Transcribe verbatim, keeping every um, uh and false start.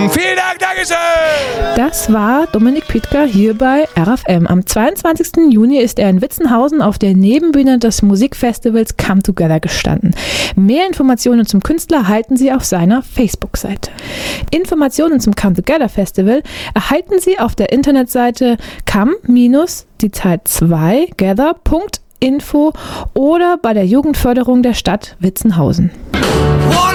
Vielen Dank, Dankeschön! Das war Dominik Pietker hier bei R F M. Am zweiundzwanzigsten Juni ist er in Witzenhausen auf der Nebenbühne des Musikfestivals Come Together gestanden. Mehr Informationen zum Künstler erhalten Sie auf seiner Facebook-Seite. Informationen zum Come Together Festival erhalten Sie auf der Internetseite come die Zahl zwei gather punkt info oder bei der Jugendförderung der Stadt Witzenhausen.